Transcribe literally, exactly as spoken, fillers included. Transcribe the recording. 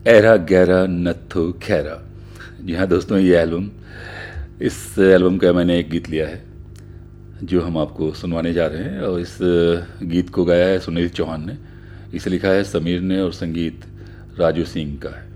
Era गहरा नत्थो खैरा। जी हाँ दोस्तों, ये एल्बम, इस एल्बम का मैंने एक गीत लिया है जो हम आपको सुनवाने जा रहे हैं, और इस गीत को गाया है सुनील चौहान ने, इसे लिखा है समीर ने, और संगीत राजू सिंह का है।